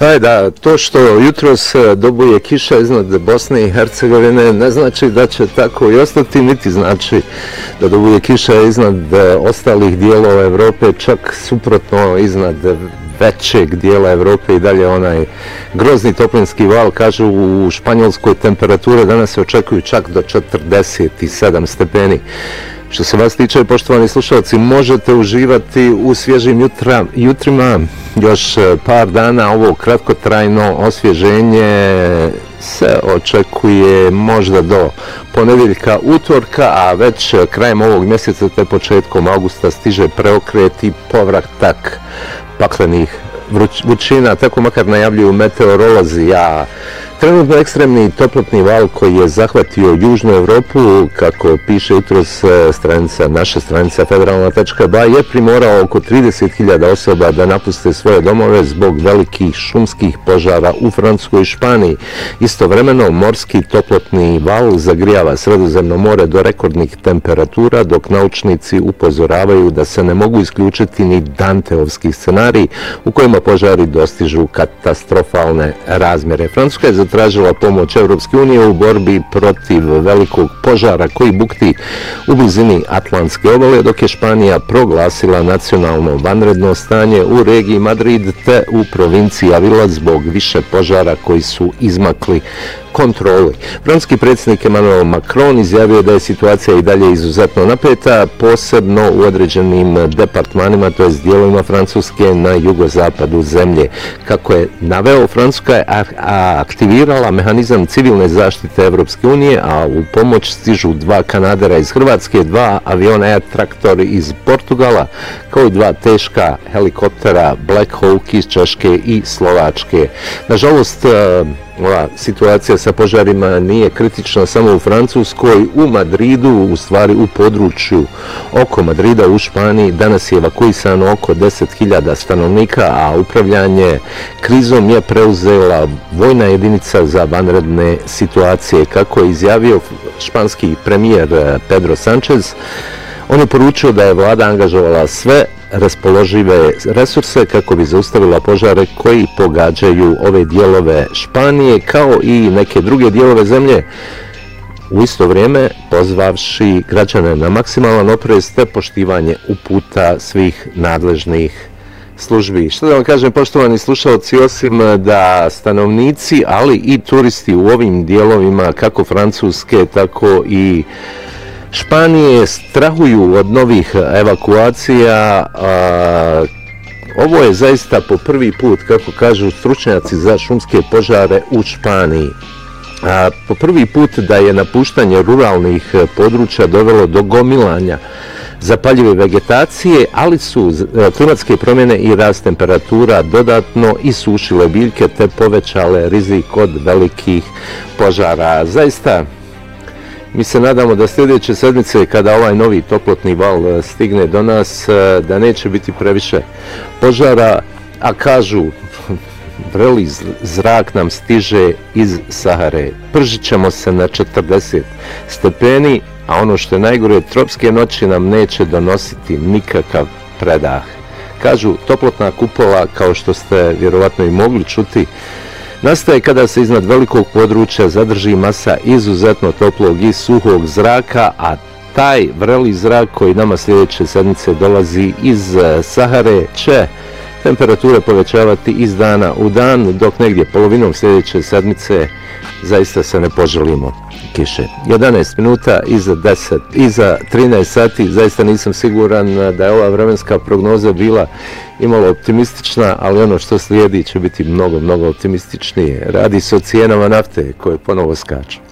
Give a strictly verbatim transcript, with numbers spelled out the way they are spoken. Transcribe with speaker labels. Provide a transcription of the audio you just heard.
Speaker 1: Aj da, to što jutros dobuje kiša iznad Bosne i Hercegovine ne znači da će tako i ostati, niti znači da dobuje kiša iznad ostalih dijelova Evrope, čak suprotno iznad većeg dijela Evrope i dalje onaj grozni toplinski val. Kažu u Španjolskoj temperature danas se očekuju čak do četrdeset sedam stepeni. Što se vas tiče, poštovani slušalci, možete uživati u svježim jutra, jutrima još par dana. Ovo kratkotrajno osvježenje se očekuje možda do ponedjeljka, utorka, a već krajem ovog mjeseca te početkom augusta stiže preokret i povratak paklenih vrućina, tako makar najavljuju meteorolozi. A trenutno ekstremni toplotni val koji je zahvatio Južnu Evropu, kako piše jutros stranica, naša stranica federalna tačka ba, je primorao oko trideset hiljada osoba da napuste svoje domove zbog velikih šumskih požara u Francuskoj i Španiji. Istovremeno, morski toplotni val zagrijava Sredozemno more do rekordnih temperatura, dok naučnici upozoravaju da se ne mogu isključiti ni Danteovski scenarij u kojima požari dostižu katastrofalne razmjere. Francuska je zatražila pomoć Evropske unije u borbi protiv velikog požara koji bukti u blizini Atlantske obale, dok je Španija proglasila nacionalno vanredno stanje u regiji Madrid te u provinciji Avila zbog više požara koji su izmakli kontroli. Francuski predsjednik Emmanuel Macron izjavio da je situacija i dalje izuzetno napeta, posebno u određenim departmanima, to jest dijelovima Francuske na jugozapadu zemlje. Kako je naveo, Francuska je aktivirala mehanizam civilne zaštite Evropske unije, a u pomoć stižu dva kanadera iz Hrvatske, dva aviona Air Tractor iz Portugala, kao i dva teška helikoptera Black Hawk iz Češke i Slovačke. Nažalost, ova situacija sa požarima nije kritična samo u Francuskoj. U Madridu, u stvari u području oko Madrida u Španiji, danas je evakuisano oko deset hiljada stanovnika, a upravljanje krizom je preuzela vojna jedinica za vanredne situacije. Kako je izjavio španski premijer Pedro Sánchez, on je poručio da je vlada angažovala sve raspoložive resurse kako bi zaustavila požare koji pogađaju ove dijelove Španije kao i neke druge dijelove zemlje, u isto vrijeme pozvavši građane na maksimalan oprez te poštivanje uputa svih nadležnih službi. Što da vam kažem, poštovani slušalci, osim da stanovnici, ali i turisti u ovim dijelovima kako Francuske, tako i Španije strahuju od novih evakuacija. A, ovo je zaista po prvi put, kako kažu stručnjaci za šumske požare u Španiji, a, po prvi put da je napuštanje ruralnih područja dovelo do gomilanja zapaljive vegetacije, ali su klimatske promjene i rast temperatura dodatno isušile biljke te povećale rizik od velikih požara. Zaista, mi se nadamo da sljedeće sedmice, kada ovaj novi toplotni val stigne do nas, da neće biti previše požara, a kažu, vreli zrak nam stiže iz Sahare. Pržit ćemo se na četrdeset stepeni, a ono što je najgore, tropske noći nam neće donositi nikakav predah. Kažu, toplotna kupola, kao što ste vjerovatno i mogli čuti, nastaje kada se iznad velikog područja zadrži masa izuzetno toplog i suhog zraka, a taj vreli zrak koji nama sljedeće sedmice dolazi iz Sahare će temperature povećavati iz dana u dan, dok negdje polovinom sljedeće sedmice zaista se ne poželimo kiše. jedanaest minuta iza deset, iza trinaest sati, zaista nisam siguran da je ova vremenska prognoza bila imalo optimistična, ali ono što slijedi će biti mnogo, mnogo optimističnije. Radi se o cijenama nafte koje ponovo skaču.